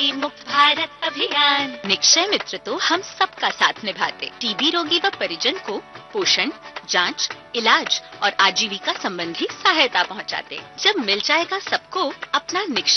TB मुक्त भारत अभियान। निक्षय मित्र तो हम सबका साथ निभाते। टीबी रोगी व परिजन को पोषण, जांच, इलाज और आजीविका संबंधी सहायता पहुंचाते। जब मिल जाएगा सबको अपना निक्षय